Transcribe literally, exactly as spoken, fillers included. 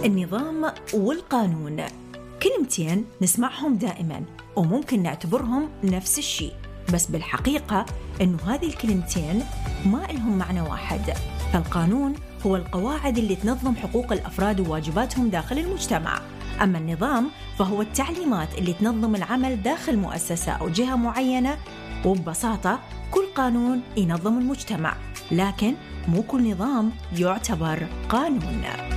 النظام والقانون كلمتين نسمعهم دائما وممكن نعتبرهم نفس الشيء، بس بالحقيقة إنه هذه الكلمتين ما إلهم معنى واحد. فالقانون هو القواعد اللي تنظم حقوق الأفراد وواجباتهم داخل المجتمع، أما النظام فهو التعليمات اللي تنظم العمل داخل مؤسسة أو جهة معينة. وببساطة كل قانون ينظم المجتمع، لكن مو كل نظام يعتبر قانون.